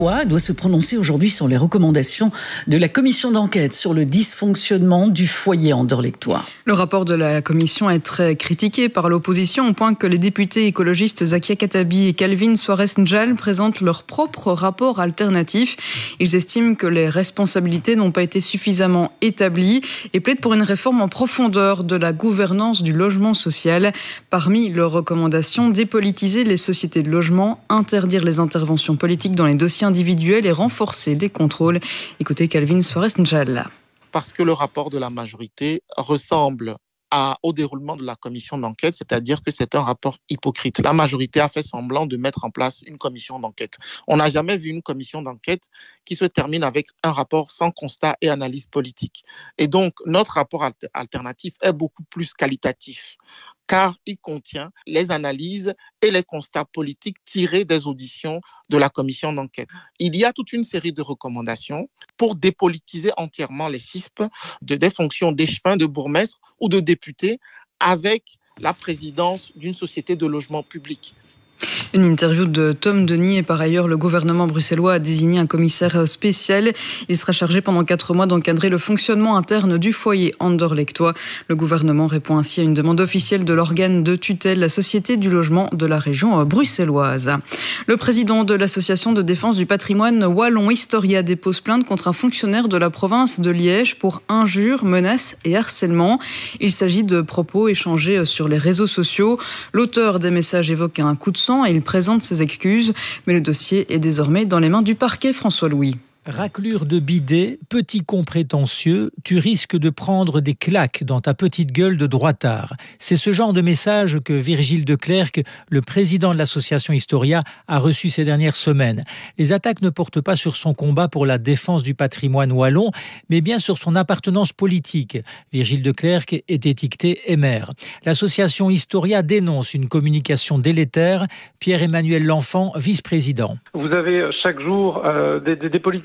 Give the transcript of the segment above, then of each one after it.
Doit se prononcer aujourd'hui sur les recommandations de la commission d'enquête sur le dysfonctionnement du foyer anderlechtois. Le rapport de la commission est très critiqué par l'opposition au point que les députés écologistes Zakia Katabi et Calvin Suarez-Njal présentent leur propre rapport alternatif. Ils estiment que les responsabilités n'ont pas été suffisamment établies et plaident pour une réforme en profondeur de la gouvernance du logement social. Parmi leurs recommandations, dépolitiser les sociétés de logement, interdire les interventions politiques dans les dossiers individuels et renforcer les contrôles. Écoutez Calvin Suarez-Njal. Parce que le rapport de la majorité ressemble au déroulement de la commission d'enquête, c'est-à-dire que c'est un rapport hypocrite. La majorité a fait semblant de mettre en place une commission d'enquête. On n'a jamais vu une commission d'enquête qui se termine avec un rapport sans constat et analyse politique. Et donc, notre rapport alternatif est beaucoup plus qualitatif, car il contient les analyses et les constats politiques tirés des auditions de la commission d'enquête. Il y a toute une série de recommandations pour dépolitiser entièrement les CISP des fonctions d'échevin, de bourgmestre ou de député avec la présidence d'une société de logement public. Une interview de Tom Denis et par ailleurs le gouvernement bruxellois a désigné un commissaire spécial. Il sera chargé pendant 4 mois d'encadrer le fonctionnement interne du foyer anderlechtois. Le gouvernement répond ainsi à une demande officielle de l'organe de tutelle, la Société du logement de la région bruxelloise. Le président de l'association de défense du patrimoine wallon Historia dépose plainte contre un fonctionnaire de la province de Liège pour injures, menaces et harcèlement. Il s'agit de propos échangés sur les réseaux sociaux. L'auteur des messages évoque un coup de sang et il présente ses excuses. Mais le dossier est désormais dans les mains du parquet. François Louis. Raclure de bidet, petit con prétentieux, tu risques de prendre des claques dans ta petite gueule de droitard. C'est ce genre de message que Virgile de Clercq, le président de l'association Historia, a reçu ces dernières semaines. Les attaques ne portent pas sur son combat pour la défense du patrimoine wallon, mais bien sur son appartenance politique. Virgile de Clercq est étiqueté émer. L'association Historia dénonce une communication délétère. Pierre-Emmanuel L'Enfant, vice-président. Vous avez chaque jour des politiques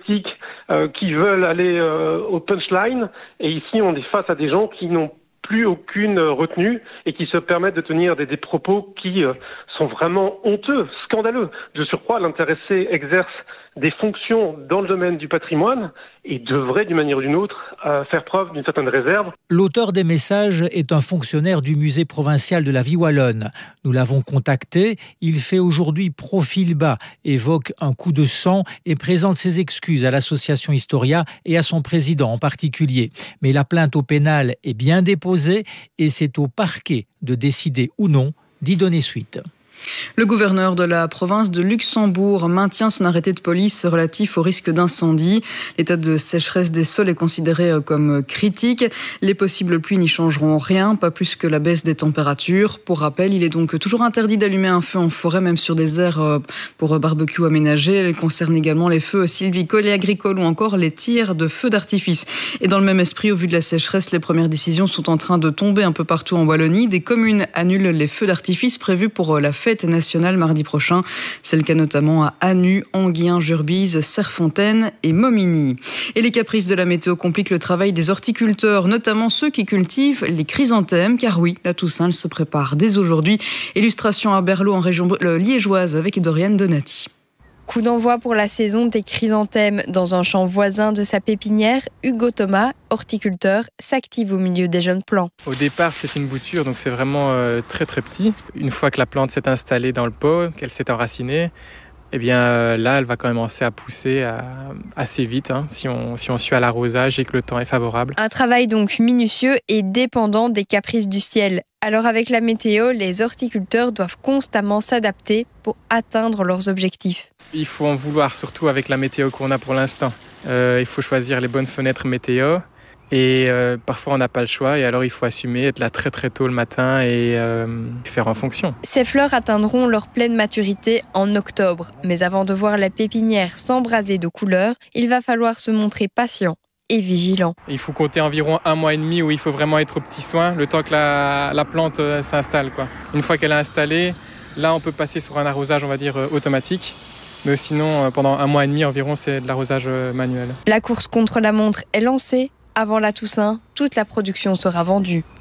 qui veulent aller au punchline, et ici on est face à des gens qui n'ont plus aucune retenue et qui se permettent de tenir des propos qui sont vraiment honteux, scandaleux. De surcroît, l'intéressé exerce des fonctions dans le domaine du patrimoine et devrait, d'une manière ou d'une autre, faire preuve d'une certaine réserve. L'auteur des messages est un fonctionnaire du musée provincial de la vie wallonne. Nous l'avons contacté. Il fait aujourd'hui profil bas, évoque un coup de sang et présente ses excuses à l'association Historia et à son président en particulier. Mais la plainte au pénal est bien déposée et c'est au parquet de décider ou non d'y donner suite. Le gouverneur de la province de Luxembourg maintient son arrêté de police relatif au risque d'incendie. L'état de sécheresse des sols est considéré comme critique. Les possibles pluies n'y changeront rien, pas plus que la baisse des températures. Pour rappel, il est donc toujours interdit d'allumer un feu en forêt, même sur des aires pour barbecue aménagées. Elle concerne également les feux sylvicoles et agricoles ou encore les tirs de feux d'artifice. Et dans le même esprit, au vu de la sécheresse, les premières décisions sont en train de tomber un peu partout en Wallonie. Des communes annulent les feux d'artifice prévus pour la fête nationale mardi prochain. C'est le cas notamment à Anu, Anguien, Jurbise, Serfontaine et Momigny. Et les caprices de la météo compliquent le travail des horticulteurs, notamment ceux qui cultivent les chrysanthèmes, car oui, la Toussaint se prépare dès aujourd'hui. Illustration à Berlot en région liégeoise avec Dorian Donati. Coup d'envoi pour la saison des chrysanthèmes. Dans un champ voisin de sa pépinière, Hugo Thomas, horticulteur, s'active au milieu des jeunes plants. Au départ, c'est une bouture, donc c'est vraiment très très petit. Une fois que la plante s'est installée dans le pot, qu'elle s'est enracinée, eh bien là, elle va commencer à pousser assez vite, si on suit à l'arrosage et que le temps est favorable. Un travail donc minutieux et dépendant des caprices du ciel. Alors avec la météo, les horticulteurs doivent constamment s'adapter pour atteindre leurs objectifs. Il faut en vouloir, surtout avec la météo qu'on a pour l'instant. Il faut choisir les bonnes fenêtres météo. Et parfois on n'a pas le choix et alors il faut assumer, être là très très tôt le matin et faire en fonction. Ces fleurs atteindront leur pleine maturité en octobre. Mais avant de voir la pépinière s'embraser de couleurs, il va falloir se montrer patient et vigilant. Il faut compter environ 1 mois et demi où il faut vraiment être aux petits soins, le temps que la plante s'installe, quoi. Une fois qu'elle est installée, là on peut passer sur un arrosage, on va dire, automatique. Mais sinon, pendant 1 mois et demi environ, c'est de l'arrosage manuel. La course contre la montre est lancée. Avant la Toussaint, toute la production sera vendue.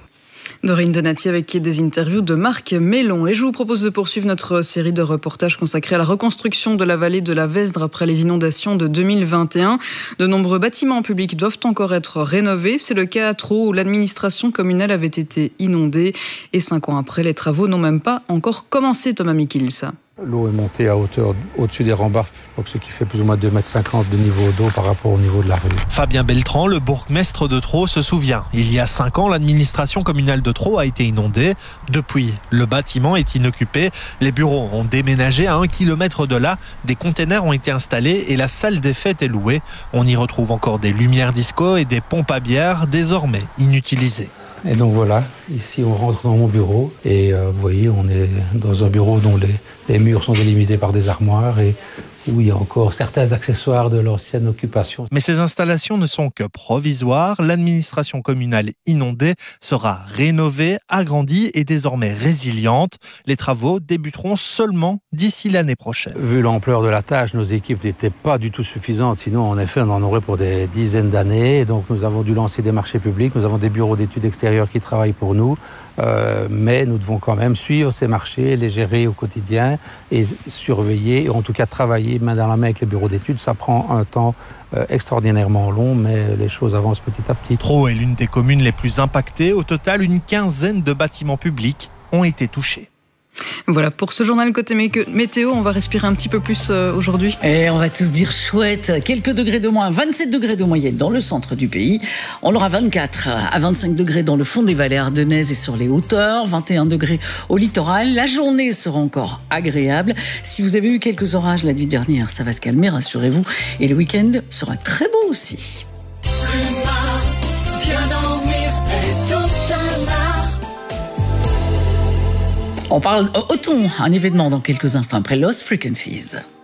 Dorine Donati avec des interviews de Marc Mélon. Et je vous propose de poursuivre notre série de reportages consacrés à la reconstruction de la vallée de la Vesdre après les inondations de 2021. De nombreux bâtiments publics doivent encore être rénovés. C'est le cas à Traux où l'administration communale avait été inondée. Et 5 ans après, les travaux n'ont même pas encore commencé, Thomas Mikils. L'eau est montée à hauteur au-dessus des rambardes, donc ce qui fait plus ou moins 2,50 m de niveau d'eau par rapport au niveau de la rue. Fabien Beltran, le bourgmestre de Traux, se souvient. Il y a 5 ans, l'administration communale de Traux a été inondée. Depuis, le bâtiment est inoccupé. Les bureaux ont déménagé à 1 km de là. Des containers ont été installés et la salle des fêtes est louée. On y retrouve encore des lumières disco et des pompes à bière, désormais inutilisées. Et donc voilà, ici on rentre dans mon bureau et vous voyez, on est dans un bureau dont les murs sont délimités par des armoires et où il y a encore certains accessoires de l'ancienne occupation. Mais ces installations ne sont que provisoires. L'administration communale inondée sera rénovée, agrandie et désormais résiliente. Les travaux débuteront seulement d'ici l'année prochaine. Vu l'ampleur de la tâche, nos équipes n'étaient pas du tout suffisantes. Sinon, en effet, on en aurait pour des dizaines d'années. Et donc, nous avons dû lancer des marchés publics. Nous avons des bureaux d'études extérieures qui travaillent pour nous. Mais nous devons quand même suivre ces marchés, les gérer au quotidien et surveiller, et en tout cas travailler main dans la main avec les bureaux d'études. Ça prend un temps extraordinairement long, mais les choses avancent petit à petit. Traux est l'une des communes les plus impactées. Au total, une quinzaine de bâtiments publics ont été touchés. Voilà, pour ce journal côté météo, on va respirer un petit peu plus aujourd'hui. Et on va tous dire chouette, quelques degrés de moins, 27 degrés de moyenne dans le centre du pays. On aura 24 à 25 degrés dans le fond des vallées ardennaises et sur les hauteurs, 21 degrés au littoral. La journée sera encore agréable. Si vous avez eu quelques orages la nuit dernière, ça va se calmer, rassurez-vous. Et le week-end sera très beau aussi. On parle automne, un événement dans quelques instants après Lost Frequencies.